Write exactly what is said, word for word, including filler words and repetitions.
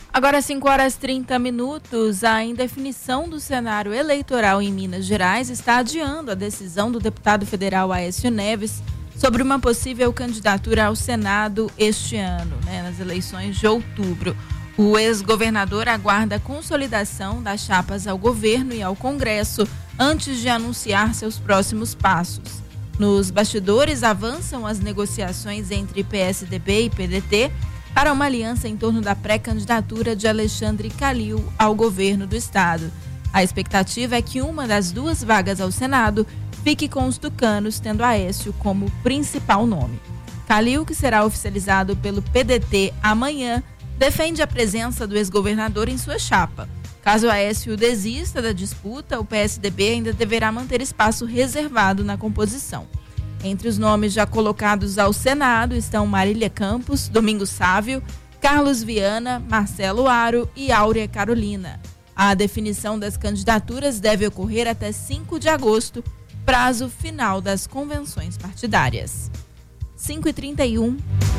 Agora, cinco horas e trinta minutos, a indefinição do cenário eleitoral em Minas Gerais está adiando a decisão do deputado federal Aécio Neves sobre uma possível candidatura ao Senado este ano, né, nas eleições de outubro. O ex-governador aguarda a consolidação das chapas ao governo e ao Congresso antes de anunciar seus próximos passos. Nos bastidores, avançam as negociações entre P S D B e P D T para uma aliança em torno da pré-candidatura de Alexandre Calil ao governo do estado. A expectativa é que uma das duas vagas ao Senado fique com os tucanos, tendo Aécio como principal nome. Calil, que será oficializado pelo P D T amanhã, defende a presença do ex-governador em sua chapa. Caso Aécio desista da disputa, o P S D B ainda deverá manter espaço reservado na composição. Entre os nomes já colocados ao Senado estão Marília Campos, Domingos Sávio, Carlos Viana, Marcelo Aro e Áurea Carolina. A definição das candidaturas deve ocorrer até cinco de agosto, prazo final das convenções partidárias. cinco e trinta e um.